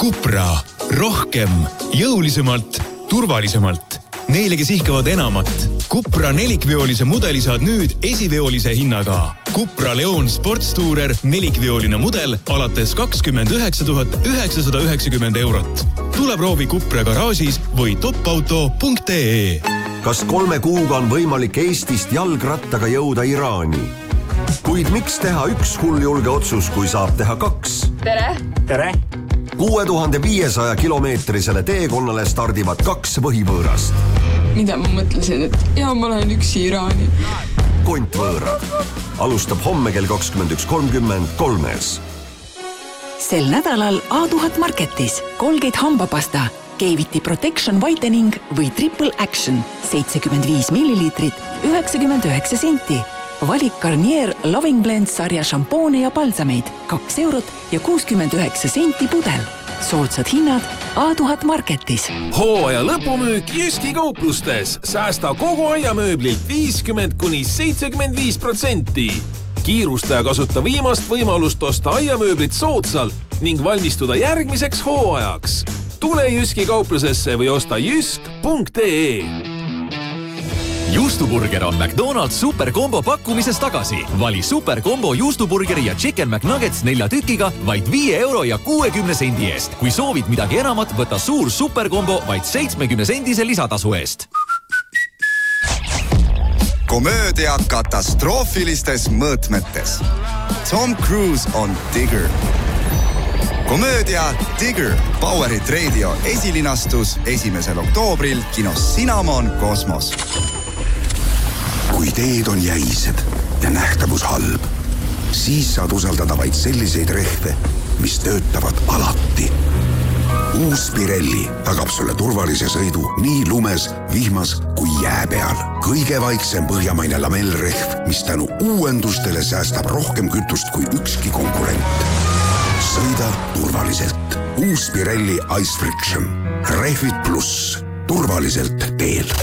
Cupra. Rohkem, jõulisemalt, turvalisemalt. Neile, kes ihkavad enamat. Cupra nelikveolise mudeli saad nüüd esiveolise hinnaga. Cupra Leon Sportstourer nelikveoline mudel alates 29 990 eurot. Tule proovi Cupra garaažis või topauto.ee. Kas 3 kuuga on võimalik Eestist jalgrattaga jõuda Iraani? Kuid miks teha üks hulljulge otsus, kui saab teha 2? Tere! Tere! 6500 kilomeetrisele teekonnale stardivad 2 põhivõõrast. Mida ma mõtlesin, et ma lähen üksi Iraani. Kontvõõrad. Alustab homme kell 21.30 3-s. Sel nädalal A1000 Marketis Colgate hambapasta, Cavity Protection Whitening või Triple Action 75 milliliitrit 99 senti. Valik Garnier Loving Blend sarja šampoone ja palsameid 2 eurot ja 69 senti pudel. Soodsad hinnad A1000 Marketis. Hooaja lõpumüük Jyski kauplustes. Säästa kogu aiamööblilt 50–75%. Kiirusta ja kasuta viimast võimalust osta aiamööblit soodsalt ning valmistuda järgmiseks hooajaks. Tule Jyski kauplusesse või osta jysk.ee. Juustuburger on McDonald's superkombo pakkumises tagasi. Vali superkombo juustuburgeri ja Chicken McNuggets 4 tükiga vaid 5 euro ja 60 sendi eest. Kui soovid midagi enamat, võta suur superkombo vaid 70 sendise lisatasu eest. Komöödia katastroofilistes mõõtmetes. Tom Cruise on Digger. Komöödia Digger Powerit Radio esilinastus 1. oktoobril kinos Cinnamon Kosmos. Kui teed on jäised ja nähtavus halb, siis saad usaldada vaid selliseid rehve, mis töötavad alati. Uus Pirelli tagab sulle turvalise sõidu nii lumes, vihmas kui jää peal. Kõige vaiksem põhjamaine lamellrehv, mis tänu uuendustele säästab rohkem kütust kui ükski konkurent. Sõida turvaliselt. Uus Pirelli Ice Friction. Rehvid pluss. Turvaliselt teel.